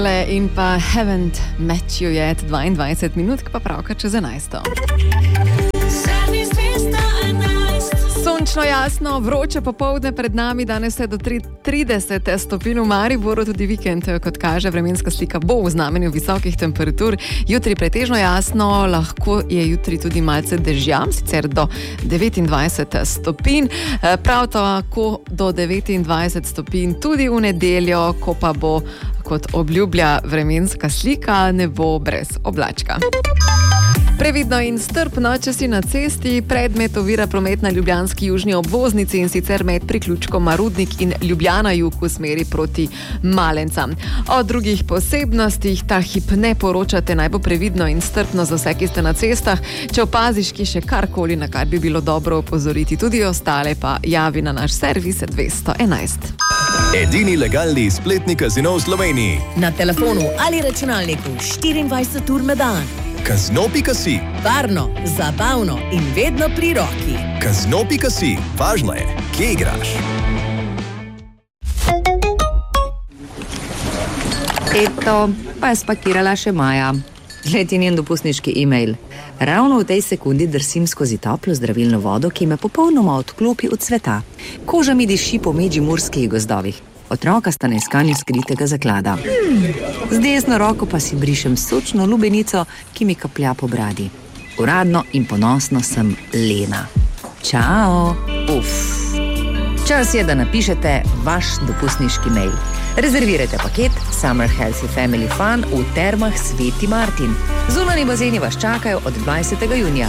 In pa Haven't Met You Yet, 22 minut, pa pravka čez 11. Sončno, jasno, vroče popoldne pred nami, danes je do 30 stopinj v Mariboru, tudi vikend, kot kaže, vremenska slika bo v znamenju visokih temperatur. Jutri pretežno jasno, lahko je jutri tudi malce dežja, sicer do 29 stopinj, prav tako do 29 stopinj tudi v nedeljo, ko pa bo, kot obljublja vremenska slika, nebo brez oblačka. Previdno in strpno, če si na cesti, predmet ovira promet na ljubljanski južni obvoznici, in sicer med priključkom Rudnik in Ljubljana jug v smeri proti Malencam. O drugih posebnostih ta hip ne poročate, naj bo previdno in strpno za vse, ki ste na cestah. Če opaziš ki še karkoli, na kar bi bilo dobro opozoriti tudi ostale, pa javi na naš servis 211. Edini legalni spletni kazino v Sloveniji. Na telefonu ali računalniku 24 ur na dan. Kazino.si. Varno, zabavno in vedno pri roki. Kazino.si. Važno je, kje igraš. Eto, pa je spakirala še Maja. Gled je njen dopustniški e-mail. Ravno v tej sekundi drsim skozi toplo zdravilno vodo, ki me popolnoma odklopi od sveta. Koža mi diši po medžimurskih gozdovih. Otroka sta na iskanju skritega zaklada. Z desno roko pa si brišem sočno lubenico, ki mi kaplja po bradi. Uradno in ponosno sem Lena. Čao! Čas je, da napišete vaš dopustniški mail. Rezervirajte paket Summer Healthy Family Fun v Termah Sveti Martin. Zunanji bazeni vas čakajo od 20. junija.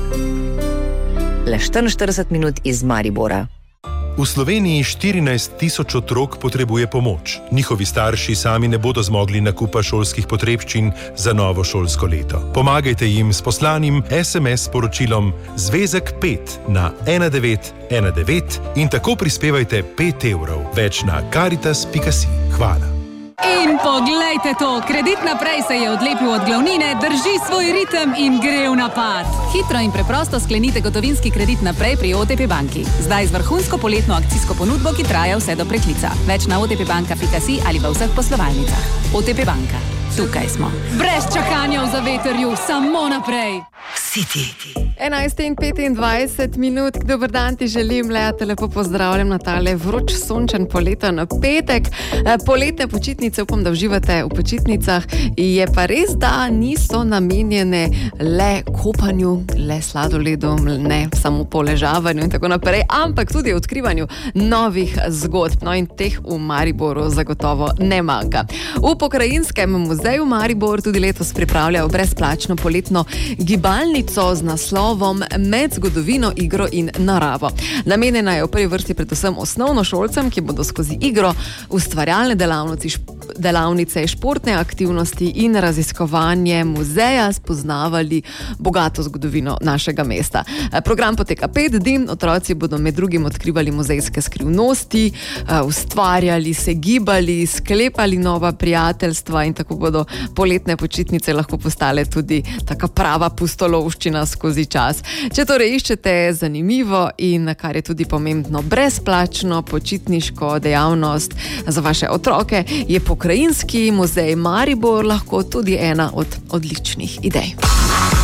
Le 44 minut iz Maribora. V Sloveniji 14 tisoč otrok potrebuje pomoč. Njihovi starši sami ne bodo zmogli nakupa šolskih potrebščin za novo šolsko leto. Pomagajte jim s poslanim SMS sporočilom Zvezek 5 na 1919 in tako prispevajte 5 evrov. Več na caritas.si. Hvala. In poglejte to, Kredit naprej se je odlepil od glavnine, drži svoj ritem in gre v napad. Hitro in preprosto sklenite gotovinski kredit naprej pri OTP banki. Zdaj z vrhunsko poletno akcijsko ponudbo, ki traja vse do preklica. Več na otpbanka.si ali v vseh poslovalnicah. OTP banka. Tukaj smo. Brez čakanja v zavetrju, samo naprej. City. 11:25 minut, dober dan ti želim, Lea, te lepo pozdravljam na tale vroč sončen poleten petek. Poletne počitnice, upam, da uživate v počitnicah. Je pa res, da niso namenjene le kopanju, le sladoledu, ne samo poležavanju in tako naprej, ampak tudi odkrivanju novih zgodb. No in teh v Mariboru zagotovo ne manjka. V Pokrajinskem muzeju Maribor tudi letos pripravljajo brezplačno poletno gibalnico z naslovom Med zgodovino, igro in naravo. Namenjena je v prvi vrsti predvsem osnovnošolcem, ki bodo skozi igro, ustvarjalne delavnice, športne aktivnosti in raziskovanje muzeja spoznavali bogato zgodovino našega mesta. Program poteka 5 dni, otroci bodo med drugim odkrivali muzejske skrivnosti, ustvarjali, se gibali, sklepali nova prijateljstva in tako bodo poletne počitnice lahko postale tudi taka prava pustolovščina skozi čas. Če torej iščete zanimivo in, kar je tudi pomembno, brezplačno počitniško dejavnost za vaše otroke, je Pokrajinski muzej Maribor lahko tudi ena od odličnih idej.